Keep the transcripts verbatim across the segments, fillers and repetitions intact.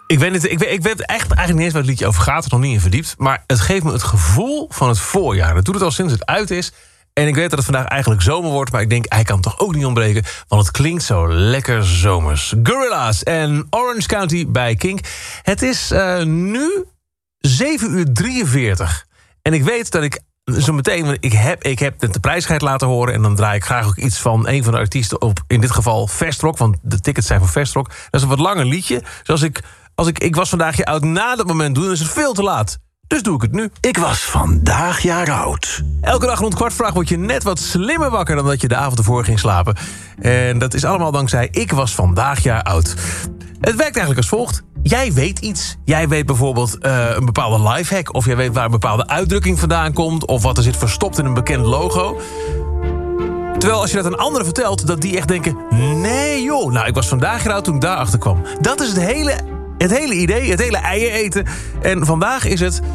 Ik weet, niet, ik, weet, ik weet echt eigenlijk niet eens waar het liedje over gaat. Er nog niet in verdiept. Maar het geeft me het gevoel van het voorjaar. Dat doet het al sinds het uit is. En ik weet dat het vandaag eigenlijk zomer wordt. Maar ik denk, hij kan toch ook niet ontbreken. Want het klinkt zo lekker zomers. Gorillaz en Orange County bij Kink. Het is uh, nu zeven uur drieënveertig. En ik weet dat ik zo meteen... Want ik heb, ik heb net de prijsgeit laten horen. En dan draai ik graag ook iets van een van de artiesten op. In dit geval Vestrock. Want de tickets zijn voor Vestrock. Dat is een wat langer liedje. Zoals ik... Als ik, ik was vandaag je oud na dat moment doen, dan is het veel te laat. Dus doe ik het nu. Ik was vandaag jaar oud. Elke dag rond kwart vraag word je net wat slimmer wakker dan dat je de avond ervoor ging slapen. En dat is allemaal dankzij ik was vandaag jaar oud. Het werkt eigenlijk als volgt. Jij weet iets. Jij weet bijvoorbeeld uh, een bepaalde lifehack. Of jij weet waar een bepaalde uitdrukking vandaan komt. Of wat er zit verstopt in een bekend logo. Terwijl als je dat aan anderen vertelt, dat die echt denken... nee joh, nou ik was vandaag jaar oud toen ik daarachter kwam. Dat is het hele... Het hele idee, het hele eieren eten. En vandaag is het...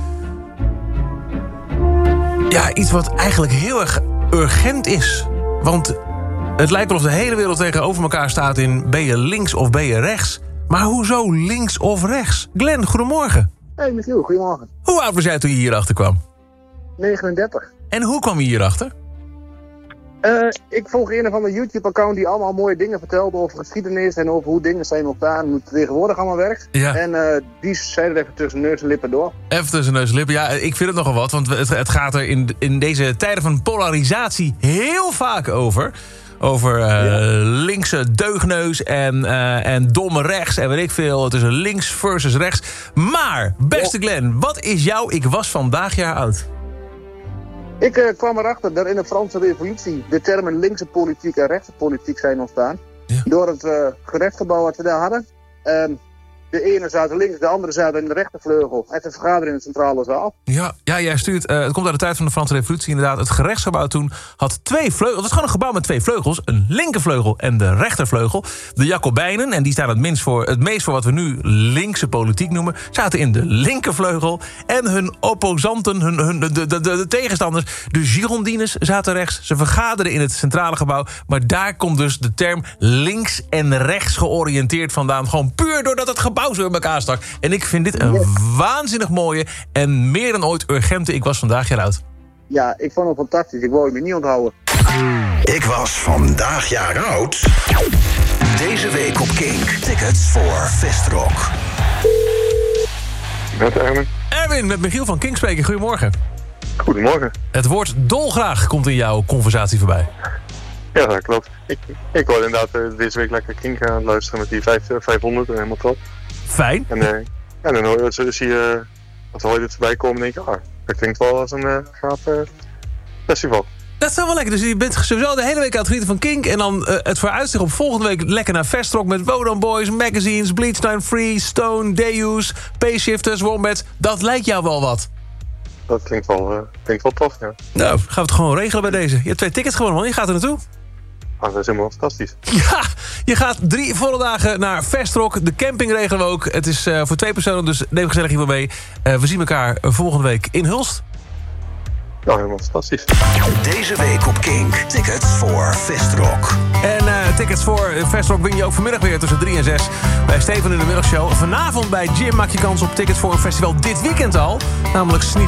ja, iets wat eigenlijk heel erg urgent is. Want het lijkt wel of de hele wereld tegenover elkaar staat in... ben je links of ben je rechts? Maar hoezo links of rechts? Glenn, goedemorgen. Hey Michiel, goedemorgen. Hoe oud was jij toen je hierachter kwam? negenendertig. En hoe kwam je hierachter? Uh, ik volg een of ander YouTube-account die allemaal mooie dingen vertelt over geschiedenis en over hoe dingen zijn ontstaan en hoe het tegenwoordig allemaal werkt. Ja. En uh, die zei er even tussen neus en lippen door. Even tussen neus en lippen. Ja, ik vind het nogal wat, want het, het gaat er in, in deze tijden van polarisatie heel vaak over. Over uh, ja. linkse deugneus en, uh, en domme rechts en weet ik veel. Tussen links versus rechts. Maar, beste ja. Glenn, wat is jouw ik was vandaag jaar oud? Ik uh, kwam erachter dat in de Franse revolutie de termen linkse politiek en rechtse politiek zijn ontstaan. Ja. Door het uh, gerechtsgebouw wat we daar hadden. Um, de ene zaten links, de andere zaten in de rechtervleugel. En te vergaderen in de centrale zaal. Ja, ja jij stuurt, uh, het komt uit de tijd van de Franse revolutie inderdaad. Het gerechtsgebouw toen had twee vleugels. Het was gewoon een gebouw met twee vleugels. Een linkervleugel en de rechtervleugel. De Jacobijnen, en die staan het, minst voor, het meest voor wat we nu linkse politiek noemen... zaten in de linkervleugel. En hun opposanten, hun, hun, de, de, de, de tegenstanders, de Girondines, zaten rechts. Ze vergaderden in het centrale gebouw. Maar daar komt dus de term links en rechts georiënteerd vandaan. Gewoon puur doordat het gebouw zo in elkaar stak. En ik vind dit een yes. waanzinnig mooie en meer dan ooit urgente ik was vandaag jaar oud. Ja, ik vond het fantastisch. Ik wou me niet onthouden. Ik was vandaag jaar oud. Deze week op Kink. Tickets voor Vestrock. Met Erwin. Erwin, met Michiel van Kink spreken. Goedemorgen. Goedemorgen. Het woord dolgraag komt in jouw conversatie voorbij. Ja, dat klopt. Ik, ik hoorde inderdaad uh, deze week lekker Kink gaan luisteren met die vijf, uh, vijfhonderd en helemaal top. Fijn. En, uh, en dan hoor je, zie je, als hoor je dit voorbij komen en denk je, ah, dat klinkt wel als een uh, gaaf uh, festival. Dat is wel lekker. Dus je bent sowieso de hele week aan het genieten van Kink. En dan uh, het vooruitzicht op volgende week lekker naar Vestrock met Wodan Boys, Magazines, Bleach Nine Free, Stone, Deus, Payshifters, Wombat. Dat lijkt jou wel wat. Dat klinkt wel, uh, klinkt wel tof, ja. Nou, gaan we het gewoon regelen bij deze. Je hebt twee tickets gewoon, man. Je gaat er naartoe. Ah, dat is helemaal fantastisch. Ja, je gaat drie volle dagen naar Vestrock. De camping regelen we ook. Het is uh, voor twee personen, dus neem gezellig hier wel mee. Uh, we zien elkaar volgende week in Hulst. Ja, helemaal fantastisch. Deze week op Kink. Tickets voor Vestrock. En uh, tickets voor Vestrock win je ook vanmiddag weer tussen drie en zes bij Steven in de middagshow. Vanavond bij Jim maak je kans op tickets voor een festival dit weekend al. Namelijk Sneeze